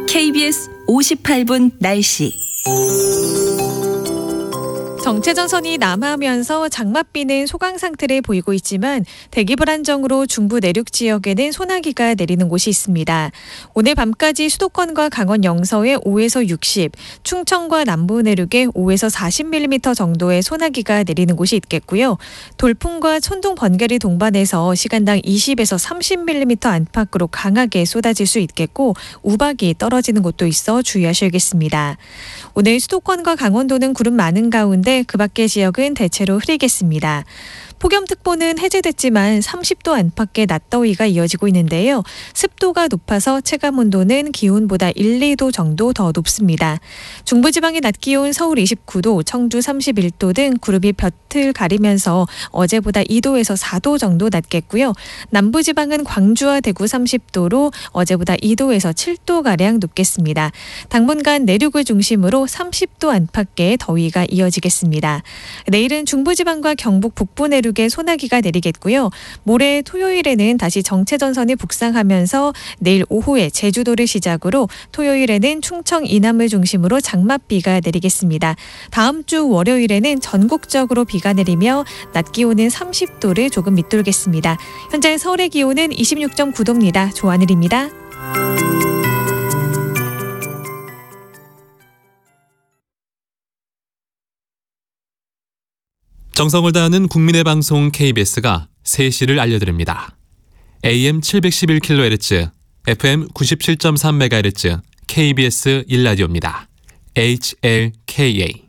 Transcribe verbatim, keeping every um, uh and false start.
케이비에스 오십팔 분 날씨. 정체전선이 남하하면서 장맛비는 소강 상태를 보이고 있지만 대기 불안정으로 중부 내륙 지역에는 소나기가 내리는 곳이 있습니다. 오늘 밤까지 수도권과 강원 영서에 오에서 육십, 충청과 남부 내륙에 오에서 사십 밀리미터 정도의 소나기가 내리는 곳이 있겠고요. 돌풍과 천둥 번개를 동반해서 시간당 이십에서 삼십 밀리미터 안팎으로 강하게 쏟아질 수 있겠고 우박이 떨어지는 곳도 있어 주의하셔야겠습니다. 오늘 수도권과 강원도는 구름 많은 가운데 그 밖의 지역은 대체로 흐리겠습니다. 폭염특보는 해제됐지만 삼십 도 안팎의 낮더위가 이어지고 있는데요. 습도가 높아서 체감온도는 기온보다 일, 이 도 정도 더 높습니다. 중부지방의 낮 기온 서울 이십구 도, 청주 삼십일 도 등 구름이 볕을 가리면서 어제보다 이 도에서 사 도 정도 낮겠고요. 남부지방은 광주와 대구 삼십 도로 어제보다 이 도에서 칠 도가량 높겠습니다. 당분간 내륙을 중심으로 삼십 도 안팎의 더위가 이어지겠습니다. 내일은 중부지방과 경북 북부 내륙 에 소나기가 내리겠고요. 모레 토요일에는 다시 정체전선이 북상하면서 내일 오후에 제주도를 시작으로 토요일에는 충청 이남을 중심으로 장맛비가 내리겠습니다. 다음 주 월요일에는 전국적으로 비가 내리며 낮 기온은 삼십 도를 조금 밑돌겠습니다. 현재 서울의 기온은 이십육 점 구 도입니다. 조하늘입니다. 정성을 다하는 국민의 방송 케이비에스가 세 시를 알려드립니다. 에이엠 칠백십일 킬로헤르츠, 에프엠 구십칠 점 삼 메가헤르츠 케이비에스 일 라디오입니다. 에이치엘케이에이